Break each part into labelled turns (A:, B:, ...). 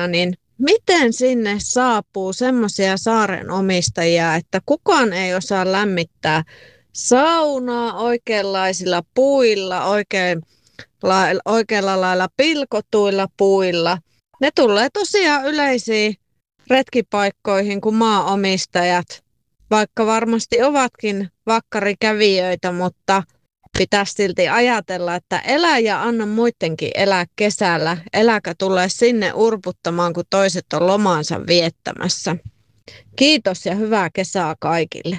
A: asiaa, niin miten sinne saapuu semmoisia saarenomistajia, että kukaan ei osaa lämmittää saunaa oikeanlaisilla puilla, oikealla lailla pilkotuilla puilla? Ne tulee tosiaan yleisiin retkipaikkoihin kuin maanomistajat, vaikka varmasti ovatkin vakkarikävijöitä, mutta pitäisi silti ajatella, että elä ja anna muidenkin elää kesällä. Eläkä tulee sinne urputtamaan, kun toiset on lomaansa viettämässä. Kiitos ja hyvää kesää kaikille.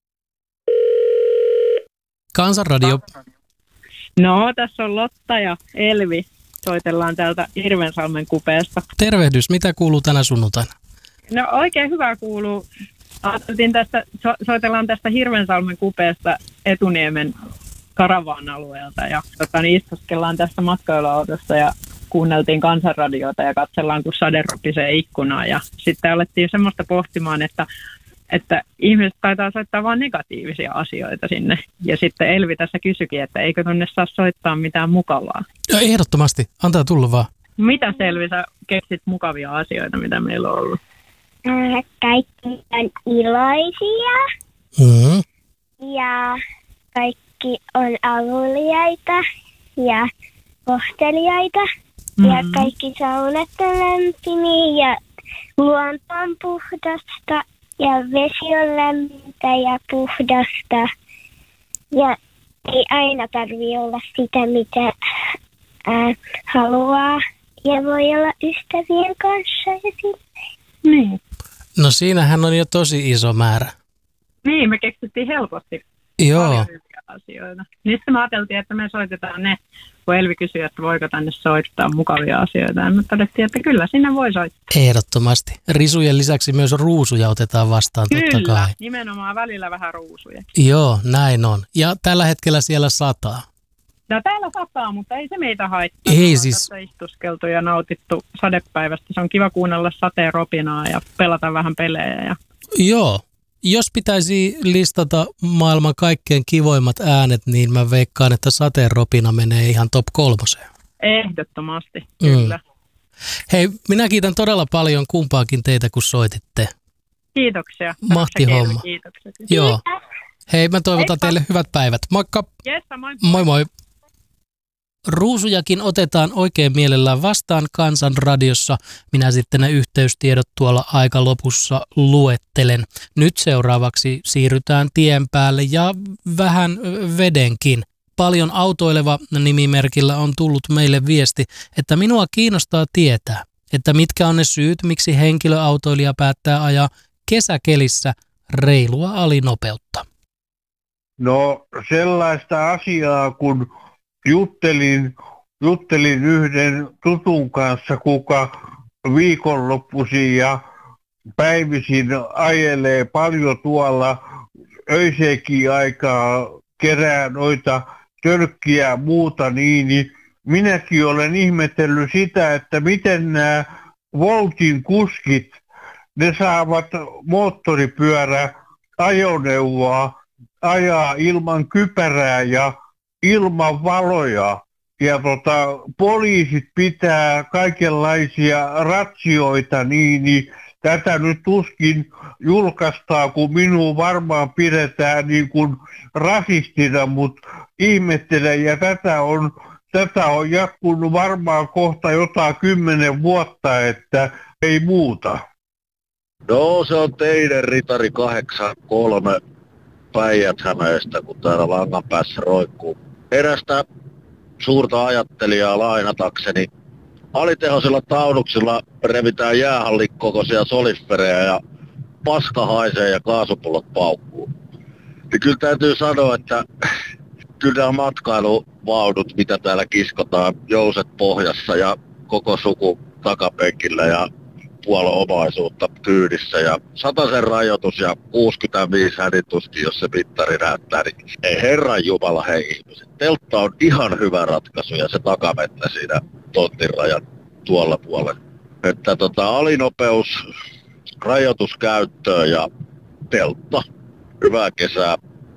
B: Kansanradio.
C: No, tässä on Lotta ja Elvi. Soitellaan täältä Hirvensalmen kupeesta.
B: Tervehdys, mitä kuuluu tänä sunnuntaina?
C: No oikein hyvä kuuluu. Soitellaan tästä Hirvensalmen kupeesta Etuniemen Karavaan-alueelta ja istuskellaan tästä matkailuautosta ja kuunneltiin Kansanradiota ja katsellaan, kun sade ropisee ikkunaan. Ja sitten alettiin semmoista pohtimaan, että ihmiset taitaa soittaa vain negatiivisia asioita sinne. Ja sitten Elvi tässä kysyikin, että eikö tonne saa soittaa mitään mukavaa.
B: Ja ehdottomasti, antaa tulla vaan.
C: Mitä Selvi, sä keksit mukavia asioita, mitä meillä on ollut?
D: Kaikki on iloisia ja kaikki on avuliaita ja kohteliaita ja kaikki saunat on lämpimiä ja luonto on puhdasta ja vesi on lämmintä ja puhdasta ja ei aina tarvitse olla sitä, mitä haluaa ja voi olla ystävien kanssa ja silleen.
C: Niin.
B: No siinähän on jo tosi iso määrä.
C: Niin, me keksittiin helposti paljon hyviä asioita. Niistä me ajateltiin, että me soitetaan ne, kun Elvi kysyi, että voiko tänne soittaa mukavia asioita. Ja me todettiin, että kyllä sinne voi soittaa.
B: Ehdottomasti. Risujen lisäksi myös ruusuja otetaan vastaan,
C: kyllä,
B: totta kai.
C: Kyllä, nimenomaan välillä vähän ruusuja.
B: Joo, näin on. Ja tällä hetkellä siellä sataa.
C: No täällä sataa, mutta ei se meitä haittaa.
B: Ei siis.
C: Tässä istuskeltu ja nautittu sadepäivästä. Se on kiva kuunnella sateen ropinaa ja pelata vähän pelejä. Ja...
B: Joo. Jos pitäisi listata maailman kaikkein kivoimmat äänet, niin mä veikkaan, että sateen ropina menee ihan top 3.
C: Ehdottomasti, kyllä.
B: Hei, minä kiitän todella paljon kumpaakin teitä, kun soititte.
C: Kiitoksia.
B: Mahti homma.
C: Kiitoksia.
B: Joo. Hei, mä toivotan teille hyvät päivät. Moikka.
C: Yes, moi.
B: Moi moi. Ruusujakin otetaan oikein mielellään vastaan Kansanradiossa. Minä sitten ne yhteystiedot tuolla aika lopussa luettelen. Nyt seuraavaksi siirrytään tien päälle ja vähän vedenkin. Paljon autoileva nimimerkillä on tullut meille viesti, että minua kiinnostaa tietää, että mitkä on ne syyt, miksi henkilöautoilija päättää ajaa kesäkelissä reilua alinopeutta.
E: No sellaista asiaa, kun juttelin yhden tutun kanssa, kuka viikonloppuisin ja päivisin ajelee paljon tuolla öiseekin aikaa, kerää noita törkkiä ja muuta, niin minäkin olen ihmetellyt sitä, että miten nämä Voltin kuskit, ne saavat moottoripyöräajoneuvoa ajaa ilman kypärää ja ilman valoja. Ja poliisit pitää kaikenlaisia ratsioita, niin tätä nyt tuskin julkaistaan, kun minua varmaan pidetään niin kuin rasistina, mutta ihmettelen, ja tätä on jatkunut varmaan kohta jotain 10 vuotta, että ei muuta.
F: No se on teidän Ritari 83 Päijät-Hämeestä, kun täällä langan päässä roikkuu. Erästä suurta ajattelijaa lainatakseni. Alitehoisilla taunuksilla revitään jäähallikokoisia solifereja ja paska haisee ja kaasupullot paukkuu. Ja kyllä täytyy sanoa, että kyllä nämä matkailuvaunut, mitä täällä kiskotaan, jouset pohjassa ja koko suku takapenkillä ja puolen omaisuutta kyydissä ja 100 rajoitus ja 65 hänituskin, jos se mittari näyttää, niin ei herran jumala hei ihmiset. Teltta on ihan hyvä ratkaisu ja se takavettä siinä tontin rajan tuolla puolella. Että alinopeus, rajoitus käyttöön ja teltta. Hyvää kesää.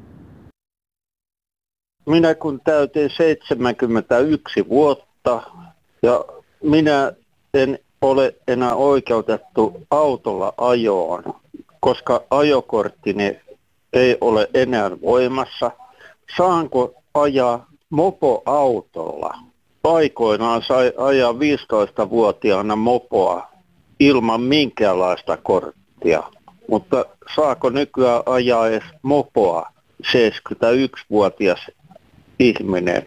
G: Minä kun täytin 71 vuotta ja minä en ole enää oikeutettu autolla ajoon, koska ajokorttini ei ole enää voimassa. Saanko ajaa mopoautolla? Aikoinaan sai ajaa 15-vuotiaana mopoa ilman minkäänlaista korttia, mutta saako nykyään ajaa edes mopoa 71-vuotias ihminen?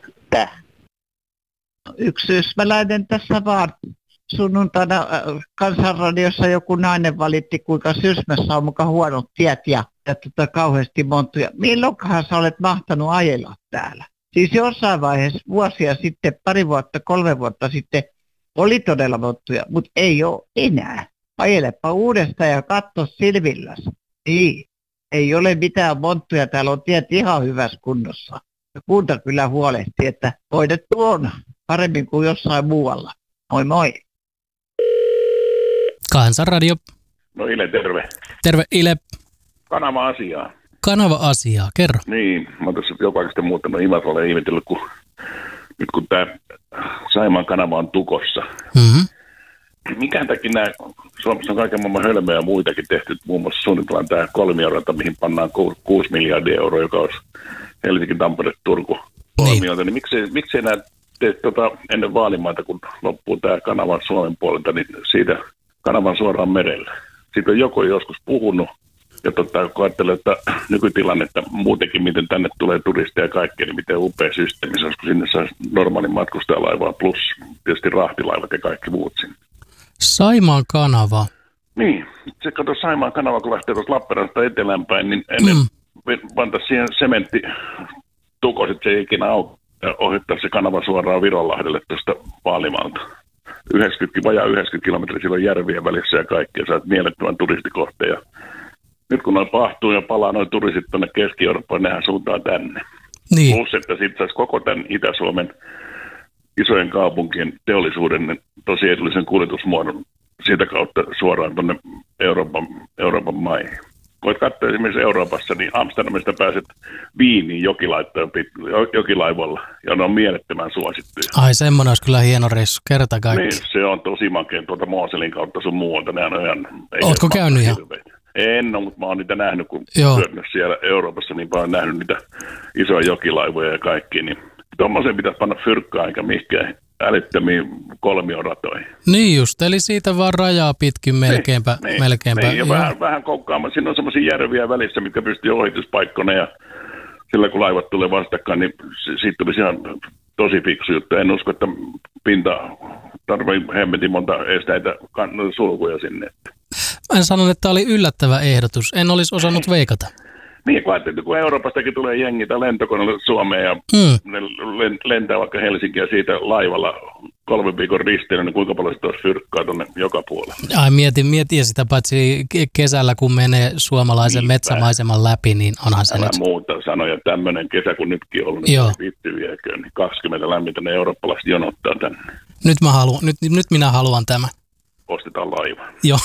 H: Yksityismäläinen tässä vaan. Sunnuntaina Kansanradiossa joku nainen valitti, kuinka Sysmässä on muka huonot tiet ja kauheasti monttuja. Milloinkohan sä olet mahtanut ajella täällä? Siis jossain vaiheessa vuosia sitten, 2 vuotta, 3 vuotta sitten oli todella monttuja, mutta ei ole enää. Ajelepa uudestaan ja katso silvilläs. Ei ole mitään monttuja, täällä on tiet ihan hyvässä kunnossa. Ja kunta kyllä huolehtii, että hoidettu on paremmin kuin jossain muualla. Moi moi.
B: Kansanradio.
I: No Ile, terve.
B: Terve Ile.
I: Kanava-asiaa.
B: Kanava-asiaa, kerro.
I: Niin, mä oon tässä jopa sitten muuttanut Imatralle ihmetellyt, nyt kun tämä Saimaan kanava on tukossa.
B: Mm-hmm.
I: Mikään takia nämä, Suomessa on kaiken maailman hölmöjä ja muitakin tehty, muun muassa suunnitellaan tämä kolmiorata, mihin pannaan 6 miljardia euroa, joka olisi Helsinki, Tampere, Turku kolmiota. Niin miksei nämä tee ennen vaalimaita, kun loppuu tämä kanavan Suomen puolelta, niin siitä kanavan suoraan merelle. Siitä on joku joskus puhunut, ja kun ajattelee, että nykytilannetta muutenkin, miten tänne tulee turisteja ja kaikkea, niin miten upea systeemi se olisi, kun sinne saisi normaalin matkustajalaivaa plus tietysti rahtilaivat ja kaikki muut sinne. Saimaan kanava. Niin, se kato Saimaan kanava, kun lähtee tuossa Lappeenrannasta eteläänpäin, niin ennen pantaisi siihen sementtitukosit, se ei ikinä auki, ja ohittaa se kanava suoraan Vironlahdelle tuosta Vaalimalta. 90 kilometriä siellä on järviä välissä ja kaikki, ja saat mielettömän turistikohteen. Ja nyt kun noin pahtuu ja palaa noin turistit tuonne Keski-Eurooppaan, nehän suuntaa tänne. Niin. Plus, että sitten saisi koko tämän Itä-Suomen isojen kaupunkien teollisuuden tosi edullisen kuljetusmuodon siitä kautta suoraan tuonne Euroopan maihin. Voit katsoa esimerkiksi Euroopassa, niin Amsterdamista pääset Viiniin jokilaivalla, ja ne on mielettömän suosittuja. Ai, semmoinen olisi kyllä hieno reissu, kerta kaikki. Niin, se on tosi makea tuolta Mooselin kautta sun muualta. Nehän on ihan... Ootko käynyt ihan? En ole, mutta mä oon niitä nähnyt, kun pyörinyt siellä Euroopassa, niin paljon nähnyt niitä isoja jokilaivoja ja kaikki, niin tuommoisen pitäisi panna fyrkkaa eikä mihinkään älyttömiin kolmioratoihin. Niin just, eli siitä vaan rajaa pitkin melkeinpä. Niin, ja vähän kokkaamaan. Siinä on semmoisia järviä välissä, mitkä pystyy ohituspaikkoina, ja sillä kun laivat tulee vastakkain, niin siitä tulisi ihan tosi fiksu juttu. En usko, että pinta tarvitsee hemmetin monta esteitä sulkuja sinne. Mä sanon, että tämä oli yllättävä ehdotus. En olisi osannut veikata. Niin, kun Euroopastakin tulee jengitä lentokoneelle Suomeen ja ne lentää vaikka Helsinkiin ja siitä laivalla 3 viikon risteillä, niin kuinka paljon sitä olisi fyrkkaa tuonne joka puolella. Ai mieti ja sitä paitsi kesällä, kun menee suomalaisen metsämaiseman läpi, niin onhan se nyt... muuta sanoja, tämmöinen kesä kun nytkin on ollut, niin vittu vieköön, niin 20 lämmintä ne eurooppalaiset jonottaa tänne. Nyt minä haluan tämän. Ostetaan laiva. Joo.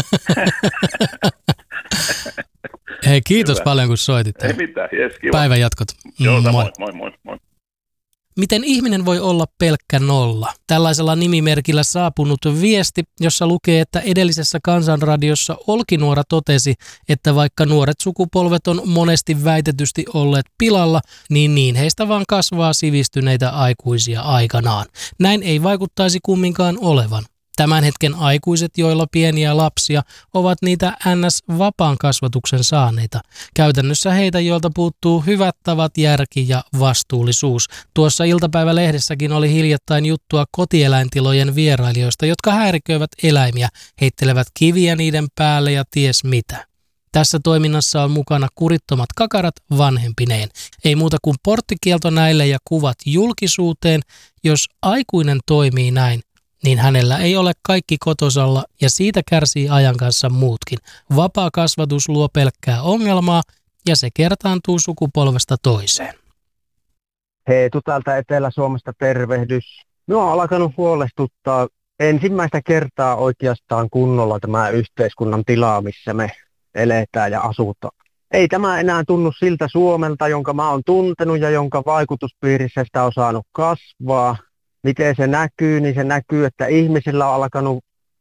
I: Hei, kiitos hyvä. Paljon kun soitit. Ei mitään, jes, kiva. Päivän jatkot. Joo, moi. Miten ihminen voi olla pelkkä nolla? Tällaisella nimimerkillä saapunut viesti, jossa lukee, että edellisessä Kansanradiossa Olkinuora totesi, että vaikka nuoret sukupolvet on monesti väitetysti olleet pilalla, niin heistä vaan kasvaa sivistyneitä aikuisia aikanaan. Näin ei vaikuttaisi kumminkaan olevan. Tämän hetken aikuiset, joilla pieniä lapsia, ovat niitä NS-vapaan kasvatuksen saaneita. Käytännössä heitä, joilta puuttuu hyvät tavat, järki ja vastuullisuus. Tuossa iltapäivälehdessäkin oli hiljattain juttua kotieläintilojen vierailijoista, jotka häiriköivät eläimiä, heittelevät kiviä niiden päälle ja ties mitä. Tässä toiminnassa on mukana kurittomat kakarat vanhempineen. Ei muuta kuin porttikielto näille ja kuvat julkisuuteen. Jos aikuinen toimii näin, niin hänellä ei ole kaikki kotosalla ja siitä kärsii ajan kanssa muutkin. Vapaa kasvatus luo pelkkää ongelmaa ja se kertaantuu sukupolvesta toiseen.
G: Heetu täältä Etelä-Suomesta tervehdys. Minua on alkanut huolestuttaa ensimmäistä kertaa oikeastaan kunnolla tämä yhteiskunnan tila, missä me eletään ja asutaan. Ei tämä enää tunnu siltä Suomelta, jonka mä oon tuntenut ja jonka vaikutuspiirissä sitä on saanut kasvaa. Miten se näkyy, niin se näkyy, että ihmisillä on alkanut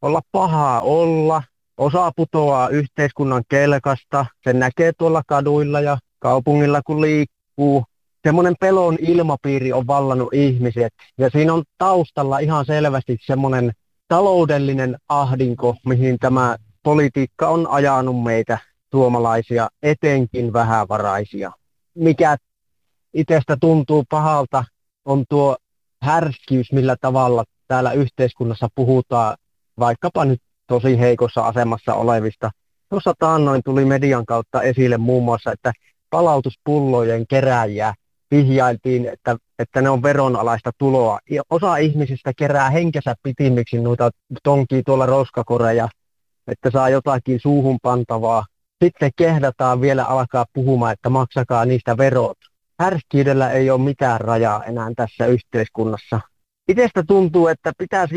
G: olla pahaa olla. Osa putoaa yhteiskunnan kelkasta. Sen näkee tuolla kaduilla ja kaupungilla, kun liikkuu. Semmoinen pelon ilmapiiri on vallannut ihmiset. Ja siinä on taustalla ihan selvästi semmoinen taloudellinen ahdinko, mihin tämä politiikka on ajanut meitä suomalaisia, etenkin vähävaraisia. Mikä itsestä tuntuu pahalta, on tuo härskyys, millä tavalla täällä yhteiskunnassa puhutaan vaikkapa nyt tosi heikossa asemassa olevista. Tuossa taannoin tuli median kautta esille muun muassa, että palautuspullojen kerääjiä vihjailtiin, että ne on veronalaista tuloa. Osa ihmisistä kerää henkensä pitimiksi noita tonkii tuolla roskakoreja, että saa jotakin suuhun pantavaa. Sitten kehdataan vielä alkaa puhumaan, että maksakaa niistä verot. Härskyydellä ei ole mitään rajaa enää tässä yhteiskunnassa. Itsestä tuntuu, että pitäisi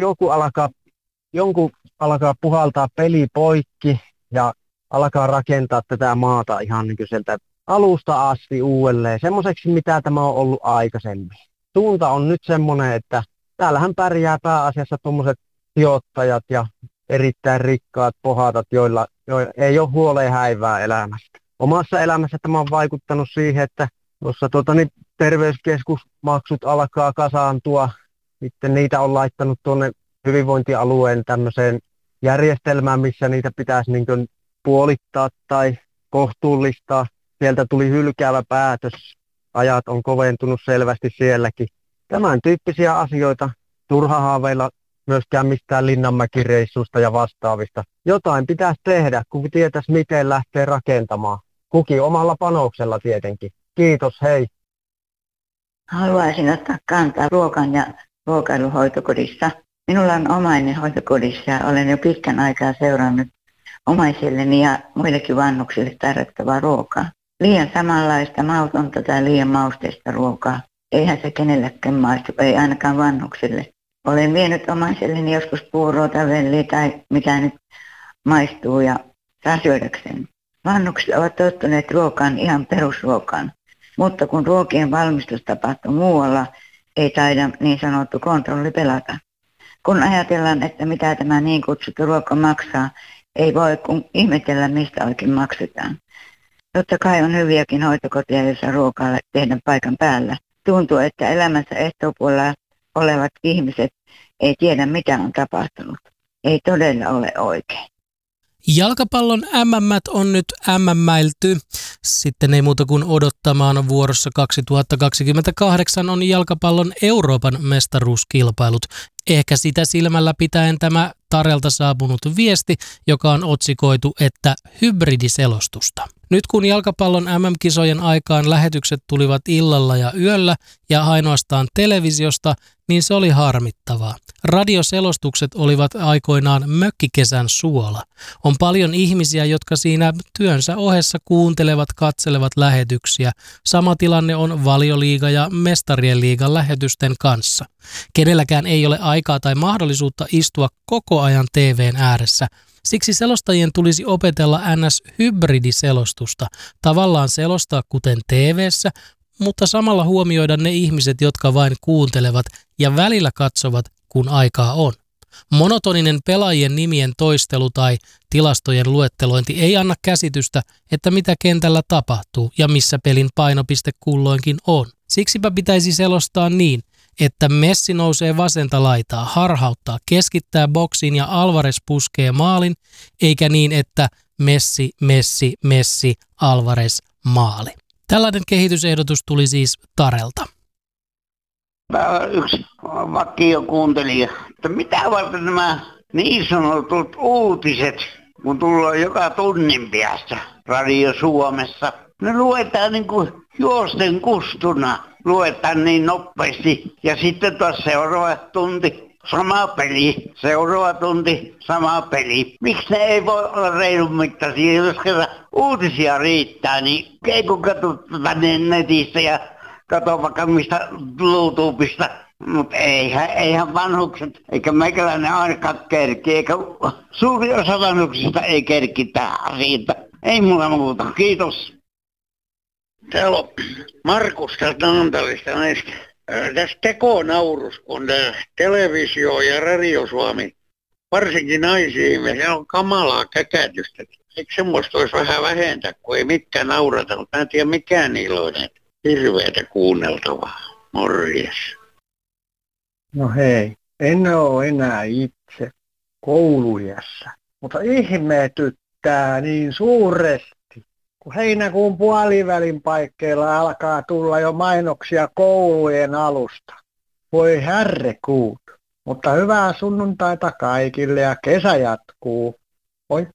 G: jonkun alkaa puhaltaa peli poikki ja alkaa rakentaa tätä maata ihan niin kuin sieltä alusta asti uudelleen, semmoiseksi mitä tämä on ollut aikaisemmin. Suunta on nyt semmoinen, että täällähän pärjää pääasiassa tuommoiset sijoittajat ja erittäin rikkaat pohatat, joilla ei ole huoleen häivää elämästä. Omassa elämässä tämä on vaikuttanut siihen, että tuossa terveyskeskusmaksut alkaa kasaantua. Sitten niitä on laittanut tuonne hyvinvointialueen tämmöiseen järjestelmään, missä niitä pitäisi niin kuin puolittaa tai kohtuullistaa. Sieltä tuli hylkäävä päätös. Ajat on koventunut selvästi sielläkin. Tämän tyyppisiä asioita. Turha haaveilla myöskään mistään Linnanmäki-reissusta ja vastaavista. Jotain pitäisi tehdä, kun tietäisi miten lähtee rakentamaan. Kukin omalla panoksella tietenkin. Kiitos, hei.
J: Haluaisin ottaa kantaa ruokan ja ruokailuhoitokodissa. Minulla on omainen hoitokodissa ja olen jo pitkän aikaa seurannut omaisilleni ja muillekin vanhuksille tarjottavaa ruokaa. Liian samanlaista mautonta tai liian mausteista ruokaa. Eihän se kenellekään maistu, ei ainakaan vanhuksille. Olen vienyt omaisilleni joskus puuroa tai velliä tai mitä nyt maistuu ja rasioidakseen. Vanhukset ovat tottuneet ruokaan ihan perusruokaan, mutta kun ruokien valmistus tapahtuu muualla, ei taida niin sanottu kontrolli pelata. Kun ajatellaan, että mitä tämä niin kutsuttu ruoka maksaa, ei voi kun ihmetellä, mistä oikein maksetaan. Totta kai on hyviäkin hoitokoteja, joissa ruokaa tehdään paikan päällä. Tuntuu, että elämänsä ehtoopuolella olevat ihmiset ei tiedä, mitä on tapahtunut. Ei todella ole oikein.
B: Jalkapallon MM on nyt MM-mäilty. Sitten ei muuta kuin odottamaan. Vuorossa 2028 on jalkapallon Euroopan mestaruuskilpailut. Ehkä sitä silmällä pitäen tämä Tarelta saapunut viesti, joka on otsikoitu, että hybridiselostusta. Nyt kun jalkapallon MM-kisojen aikaan lähetykset tulivat illalla ja yöllä ja ainoastaan televisiosta, niin se oli harmittavaa. Radioselostukset olivat aikoinaan mökkikesän suola. On paljon ihmisiä, jotka siinä työnsä ohessa kuuntelevat, katselevat lähetyksiä. Sama tilanne on Valioliiga ja Mestarien liigan lähetysten kanssa. Kenelläkään ei ole aikaa tai mahdollisuutta istua koko ajan TV:n ääressä. Siksi selostajien tulisi opetella NS-hybridiselostusta, tavallaan selostaa kuten TV:ssä, mutta samalla huomioida ne ihmiset, jotka vain kuuntelevat ja välillä katsovat, kun aikaa on. Monotoninen pelaajien nimien toistelu tai tilastojen luettelointi ei anna käsitystä, että mitä kentällä tapahtuu ja missä pelin painopiste kulloinkin on. Siksipä pitäisi selostaa niin, että Messi nousee vasenta laitaa, harhauttaa, keskittää boksiin ja Alvarez puskee maalin, eikä niin, että Messi, Alvarez, maali. Tällainen kehitysehdotus tuli siis Tarelta.
K: Yksi vakio kuuntelija, että mitä varten nämä niin sanotut uutiset, kun tullaan joka tunnin päästä Radio Suomessa, ne luetaan niin kuin juosten kustuna, luetaan niin nopeasti ja sitten taas seuraava tunti sama peli, seuraava tunti sama peli. Miksi ne ei voi olla reilun mittaisia, jos kerran uutisia riittää, niin ei kun katso tänne netistä ja katso vaikka mistä YouTubesta. Mutta eihän vanhukset, eikä meikäläinen ainakaan kerki, eikä suuri osa vanhuksista ei kerki tähän siitä. Ei mulla muuta, kiitos.
L: Täällä on Markus tästä Naantalista näistä. Tässä tekonaurus, kun televisio ja Radio Suomi
K: varsinkin naisiin, se on kamalaa käkätystä. Eikö semmoista olisi vähän vähentää, kun ei mikään naurata, mutta mä en tiedä mikään niillä on hirveätä kuunneltavaa. Morjes.
G: No hei, en ole enää itse kouluiässä, mutta ihmetyttää niin suuresti, kun heinäkuun puolivälin paikkeilla alkaa tulla jo mainoksia koulujen alusta. Voi herrekuut, mutta hyvää sunnuntaita kaikille ja kesä jatkuu. Oi.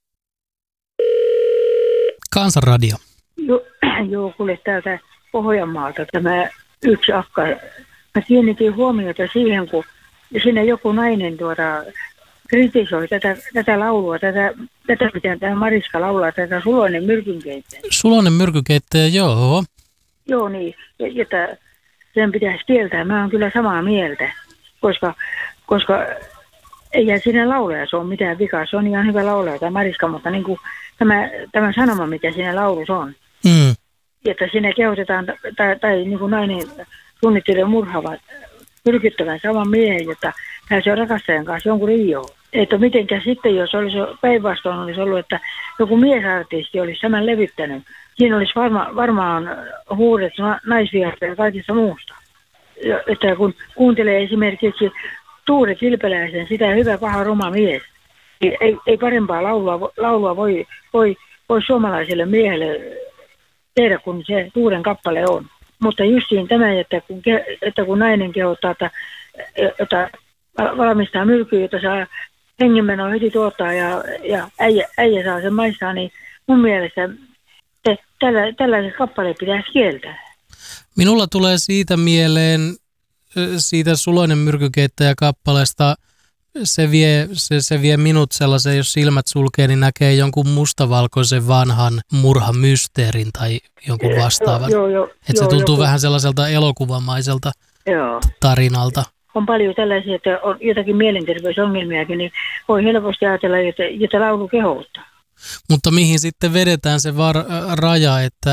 B: Kansanradio.
M: Joo, kuule täältä Pohjanmaalta tämä yksi akka. Mä kiinnitin huomiota siihen, kun siinä joku nainen kritisoi tätä laulua, tätä miten tämä Mariska laulaa, tätä Suloinen myrkynkeittäjä.
B: Suloinen myrkynkeittäjä, joo.
M: Joo, niin, että sen pitäisi kieltää. Mä oon kyllä samaa mieltä, koska ei siinä laulajassa ole mitään vikaa. Se on ihan hyvä laulaja tämä Mariska, mutta niin kuin tämä sanoma, mikä siinä laulussa on, että siinä kehotetaan, tai niin kuin nainen suunnittelee murhaavat, pyrkyttävän saman miehen, että pääsee rakastajan kanssa jonkun rioon. Että mitenkä sitten, jos olisi päinvastoin olisi ollut, että joku miesartisti olisi tämän levittänyt, siinä olisi varmaan huudettu naisvihasta ja kaikista muusta. Että kun kuuntelee esimerkiksi Tuure Kilpeläisen, sitä hyvä, paha, ruma mies, niin ei parempaa laulua voi suomalaiselle miehelle tehdä, kun se Tuuren kappale on. Mutta justiin tämä, että kun nainen kehottaa, että valmistaa myrkyä, jota saa hengenmenoa heti tuottaa ja äijä saa sen maistaa, niin mun mielestä tällaiset kappaleet pitäisi kieltää.
B: Minulla tulee siitä mieleen, siitä Suloinen myrkykeittäjä kappaleesta, se vie minut sellaisen, jos silmät sulkee, niin näkee jonkun mustavalkoisen vanhan murhamysteerin tai jonkun vastaavan. Että se tuntuu vähän sellaiselta elokuvamaiselta tarinalta.
M: On paljon tällaisia, että on jotakin mielenterveysongelmiakin, niin voi helposti ajatella, että laulu kehottaa.
B: Mutta mihin sitten vedetään se raja, että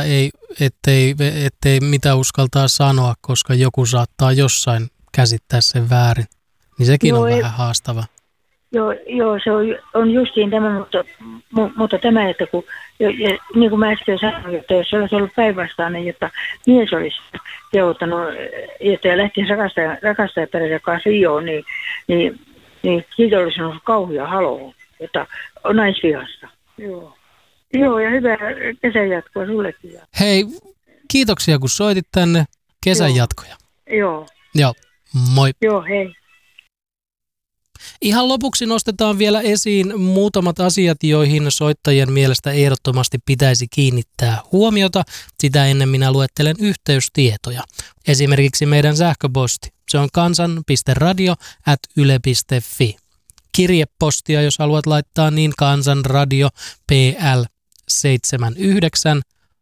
B: ettei mitä uskaltaa sanoa, koska joku saattaa jossain käsittää sen väärin. Niin sekin on vähän haastava.
M: Joo, se on justiin tämä, mutta tämä, että kun, niin kuin mä äsken sanoin, että jos se olisi ollut päinvastaan, niin jotta mies olisi kehottanut, että lähtisi rakastajaperheiden kanssa rioon, niin siitä olisi ollut kauhea haloo, että on naisvihasta. Joo, ja hyvää kesän jatkoa sullekin.
B: Hei, kiitoksia kun soitit tänne. Kesän jatkoja.
M: Joo,
B: moi.
M: Joo, hei.
B: Ihan lopuksi nostetaan vielä esiin muutamat asiat, joihin soittajien mielestä ehdottomasti pitäisi kiinnittää huomiota. Sitä ennen minä luettelen yhteystietoja. Esimerkiksi meidän sähköposti. Se on kansan.radio@yle.fi. Kirjepostia, jos haluat laittaa, niin Kansanradio PL 79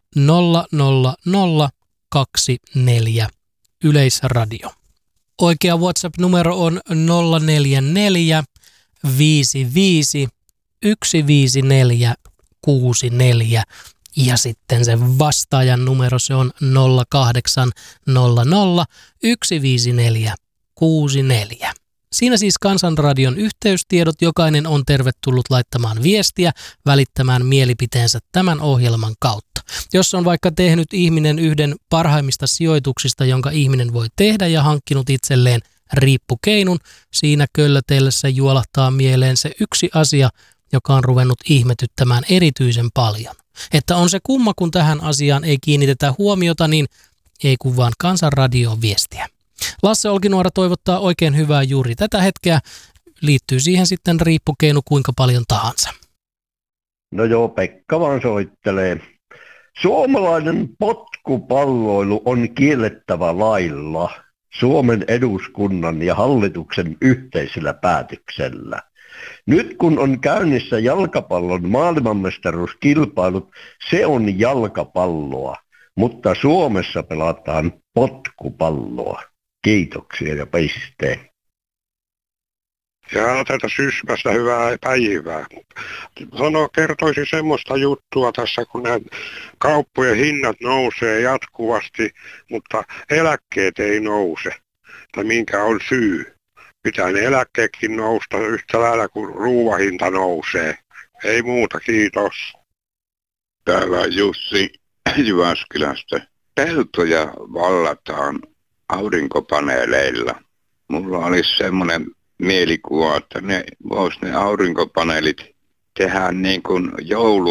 B: 00024 Yleisradio. Oikea WhatsApp-numero on 044 55 154 64 ja sitten se vastaajan numero se on 0800 154 64. Siinä siis Kansanradion yhteystiedot. Jokainen on tervetullut laittamaan viestiä, välittämään mielipiteensä tämän ohjelman kautta. Jos on vaikka tehnyt ihminen yhden parhaimmista sijoituksista, jonka ihminen voi tehdä ja hankkinut itselleen riippukeinun, siinä köllötellessä juolahtaa mieleen se yksi asia, joka on ruvennut ihmetyttämään erityisen paljon. Että on se kumma, kun tähän asiaan ei kiinnitetä huomiota, niin ei kun vaan Kansanradioon viestiä. Lasse Olkinuora toivottaa oikein hyvää juuri tätä hetkeä. Liittyy siihen sitten riippukeinu kuinka paljon tahansa.
F: No joo, Pekka vaan soittelee. Suomalainen potkupalloilu on kiellettävä lailla Suomen eduskunnan ja hallituksen yhteisellä päätöksellä. Nyt kun on käynnissä jalkapallon maailmanmestaruuskilpailut, se on jalkapalloa, mutta Suomessa pelataan potkupalloa. Kiitoksia ja pisteen.
N: Ja tätä Sysmästä hyvää päivää. Kertoisin semmoista juttua tässä, kun nämä kauppojen hinnat nousee jatkuvasti, mutta eläkkeet ei nouse. Tai minkä on syy? Pitää ne eläkkeekin nousta yhtä lailla kuin ruuahinta nousee. Ei muuta, kiitos.
O: Täällä on Jussi Jyväskylästä. Peltoja vallataan aurinkopaneeleilla. Mulla olisi semmoinen mielikuva, että ne aurinkopaneelit tehdään niin kuin joulu